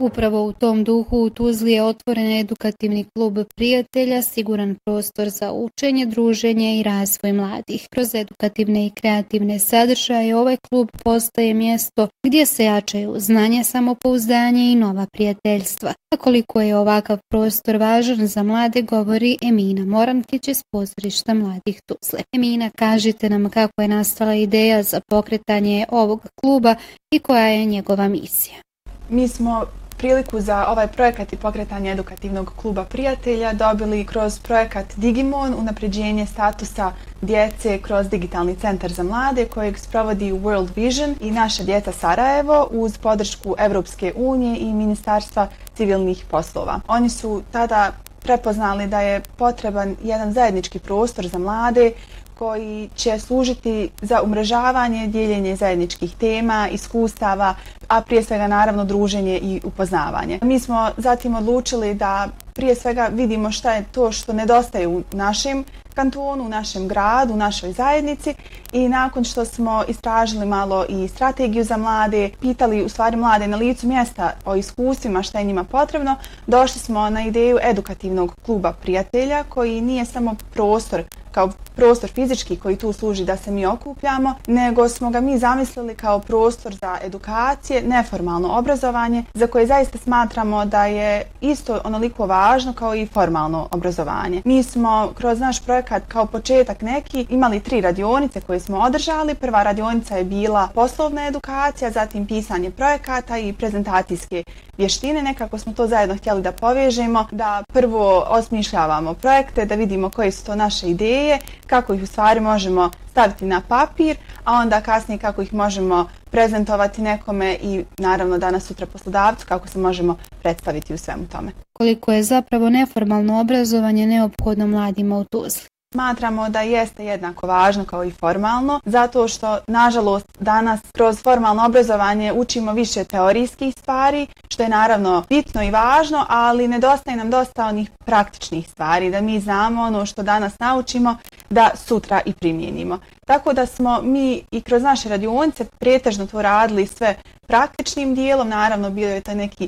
Upravo u tom duhu u Tuzli je otvoren edukativni klub prijatelja, siguran prostor za učenje, druženje i razvoj mladih. Kroz edukativne i kreativne sadržaje ovaj klub postaje mjesto gdje se jačaju znanje, samopouzdanje i nova prijateljstva. A koliko je ovakav prostor važan za mlade govori Emina Morankić iz pozorišta mladih Tuzle. Emina, kažite nam kako je nastala ideja za pokretanje ovog kluba i koja je njegova misija. Mi smo priliku za ovaj projekat i pokretanje edukativnog kluba prijatelja dobili kroz projekat Digimon, unapređenje statusa djece kroz digitalni centar za mlade kojeg sprovodi World Vision i naša djeca Sarajevo uz podršku Evropske unije i Ministarstva civilnih poslova. Oni su tada prepoznali da je potreban jedan zajednički prostor za mlade koji će služiti za umrežavanje, dijeljenje zajedničkih tema, iskustava, a prije svega naravno druženje i upoznavanje. Mi smo zatim odlučili da prije svega vidimo šta je to što nedostaje u našem kantonu, u našem gradu, u našoj zajednici i nakon što smo istražili malo i strategiju za mlade, pitali u stvari mlade na licu mjesta o iskustvima šta je njima potrebno, došli smo na ideju edukativnog kluba prijatelja koji nije samo prostor kao prostor fizički koji tu služi da se mi okupljamo, nego smo ga mi zamislili kao prostor za edukacije, neformalno obrazovanje, za koje zaista smatramo da je isto onoliko važno kao i formalno obrazovanje. Mi smo kroz naš projekat kao početak neki imali 3 radionice koje smo održali. Prva radionica je bila poslovna edukacija, zatim pisanje projekata i prezentacijske vještine. Nekako smo to zajedno htjeli da povežemo, da prvo osmišljavamo projekte, da vidimo koje su to naše ideje, kako ih u stvari možemo staviti na papir, a onda kasnije kako ih možemo prezentovati nekome i naravno danas sutra poslodavcu kako se možemo predstaviti u svemu tome. Koliko je zapravo neformalno obrazovanje neophodno mladima u Tuzli? Smatramo da jeste jednako važno kao i formalno, zato što nažalost danas kroz formalno obrazovanje učimo više teorijskih stvari, što je naravno bitno i važno, ali nedostaje nam dosta onih praktičnih stvari, da mi znamo ono što danas naučimo, da sutra i primijenimo. Tako da smo mi i kroz naše radionice pretežno to radili sve praktičnim dijelom, naravno bio je taj neki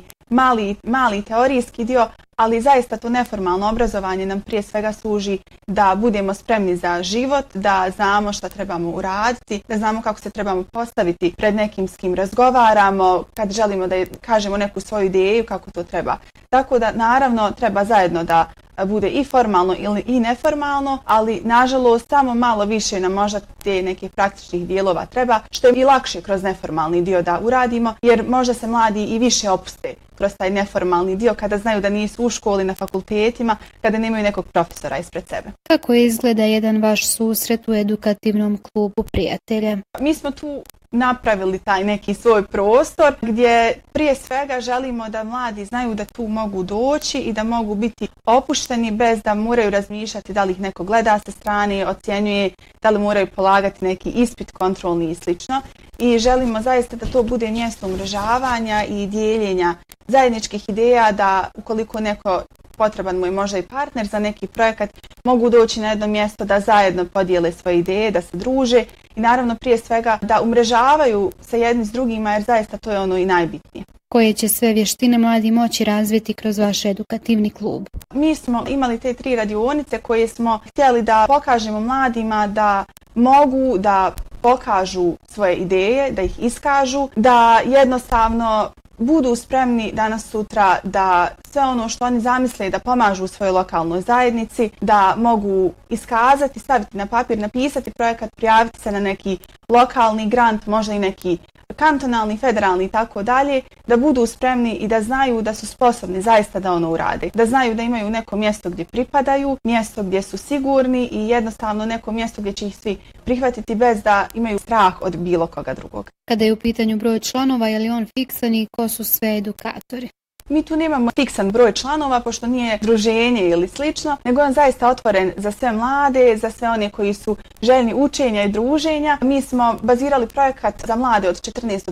mali teorijski dio, ali zaista to neformalno obrazovanje nam prije svega služi da budemo spremni za život, da znamo šta trebamo uraditi, da znamo kako se trebamo postaviti pred nekim s kim razgovaramo, kad želimo da kažemo neku svoju ideju, kako to treba. Tako da naravno treba zajedno da bude i formalno ili i neformalno, ali nažalost samo malo više nam možda te neke praktičnih dijelova treba, što je i lakše kroz neformalni dio da uradimo, jer možda se mladi i više opuste kroz taj neformalni dio kada znaju da nisu u školi, na fakultetima, kada nemaju nekog profesora ispred sebe. Kako izgleda jedan vaš susret u edukativnom klubu prijatelja? Mi smo tu napravili taj neki svoj prostor gdje prije svega želimo da mladi znaju da tu mogu doći i da mogu biti opušteni bez da moraju razmišljati da li ih neko gleda sa strane, ocjenjuje, da li moraju polagati neki ispit kontrolni i slično. I želimo zaista da to bude mjesto umrežavanja i dijeljenja zajedničkih ideja, da ukoliko neko potreban mu je možda i partner za neki projekat, mogu doći na jedno mjesto da zajedno podijele svoje ideje, da se druže i naravno prije svega da umrežavaju se jedni s drugima, jer zaista to je ono i najbitnije. Koje će sve vještine mladi moći razviti kroz vaš edukativni klub? Mi smo imali te 3 radionice koje smo htjeli da pokažemo mladima da mogu da pokažu svoje ideje, da ih iskažu, da jednostavno budu spremni danas sutra da sve ono što oni zamisle da pomažu u svojoj lokalnoj zajednici, da mogu iskazati, staviti na papir, napisati projekat, prijaviti se na neki lokalni grant, možda i neki kantonalni, federalni i tako dalje, da budu spremni i da znaju da su sposobni zaista da ono urade. Da znaju da imaju neko mjesto gdje pripadaju, mjesto gdje su sigurni i jednostavno neko mjesto gdje će ih svi prihvatiti bez da imaju strah od bilo koga drugog. Kada je u pitanju broj članova, je li on fiksan i ko su sve edukatori? Mi tu nemamo fiksan broj članova, pošto nije druženje ili slično, nego je on zaista otvoren za sve mlade, za sve one koji su željni učenja i druženja. Mi smo bazirali projekat za mlade od 14 do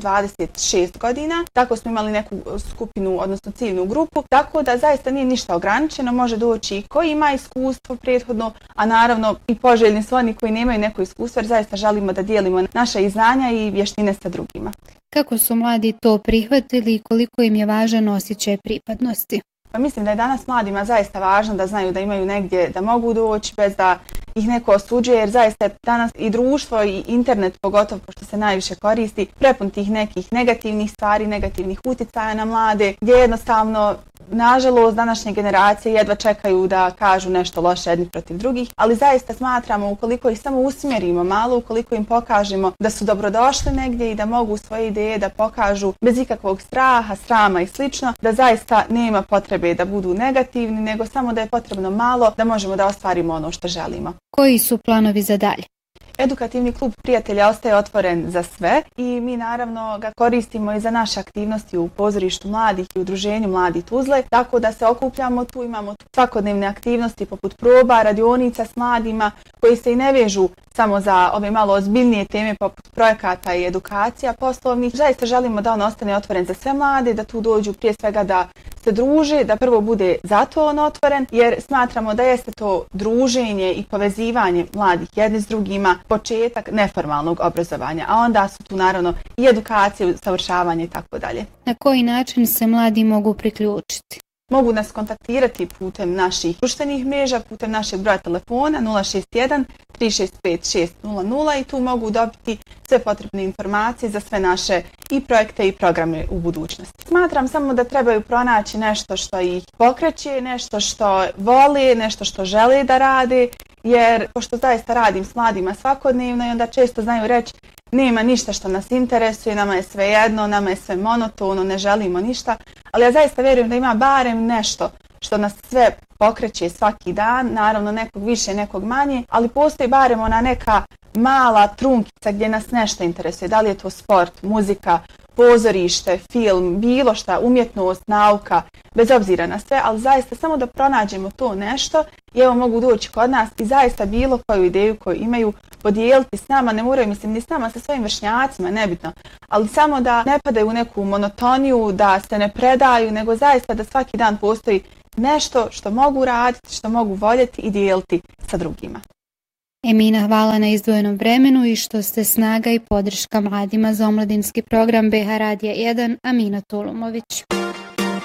26 godina, tako smo imali neku skupinu, odnosno ciljnu grupu, tako da zaista nije ništa ograničeno, može doći i koji ima iskustvo prethodno, a naravno i poželjni su oni koji nemaju neko iskustvo, jer zaista želimo da dijelimo naša znanja i vještine sa drugima. Kako su mladi to prihvatili i koliko im je važan osjećaj pripadnosti? Pa mislim da je danas mladima zaista važno da znaju da imaju negdje da mogu doći bez da ih neko osuđuje, jer zaista je danas i društvo i internet, pogotovo pošto se najviše koristi, prepun tih nekih negativnih stvari, negativnih utjecaja na mlade, gdje jednostavno, nažalost, današnje generacije jedva čekaju da kažu nešto loše jedni protiv drugih, ali zaista smatramo ukoliko ih samo usmjerimo malo, ukoliko im pokažemo da su dobrodošli negdje i da mogu svoje ideje da pokažu bez ikakvog straha, srama i slično, da zaista nema potrebe da budu negativni, nego samo da je potrebno malo da možemo da ostvarimo ono što želimo. Koji su planovi za dalje? Edukativni klub prijatelja ostaje otvoren za sve i mi naravno ga koristimo i za naše aktivnosti u pozorištu mladih i udruženju Mladi Tuzle, tako da se okupljamo tu, imamo svakodnevne aktivnosti poput proba, radionica s mladima koji se i ne vežu samo za ove malo ozbiljnije teme poput projekata i edukacija poslovnih. Zaista želimo da on ostane otvoren za sve mlade, da tu dođu prije svega da se druže, da prvo bude zato on otvoren, jer smatramo da jeste to druženje i povezivanje mladih jedni s drugima početak neformalnog obrazovanja, a onda su tu naravno i edukacije, savršavanje i tako dalje. Na koji način se mladi mogu priključiti? Mogu nas kontaktirati putem naših društvenih mreža, putem našeg broja telefona 061 365 600 i tu mogu dobiti sve potrebne informacije za sve naše i projekte i programe u budućnosti. Smatram samo da trebaju pronaći nešto što ih pokreće, nešto što vole, nešto što žele da rade, jer pošto zaista radim s mladima svakodnevno i onda često znaju reći nema ništa što nas interesuje, nama je sve jedno, nama je sve monotono, ne želimo ništa, ali ja zaista vjerujem da ima barem nešto što nas sve pokreće svaki dan, naravno nekog više, nekog manje, ali postoji barem ona neka mala trunkica gdje nas nešto interesuje, da li je to sport, muzika, pozorište, film, bilo šta, umjetnost, nauka, bez obzira na sve, ali zaista samo da pronađemo to nešto i evo mogu doći kod nas i zaista bilo koju ideju koju imaju podijeliti s nama, ne moraju mislim ni s nama, sa svojim vršnjacima, nebitno, ali samo da ne padaju u neku monotoniju, da se ne predaju, nego zaista da svaki dan postoji nešto što mogu raditi, što mogu voljeti i dijeliti sa drugima. Emina, hvala na izdvojenom vremenu i što ste snaga i podrška mladima za omladinski program BH Radija 1, Amina Tolumović.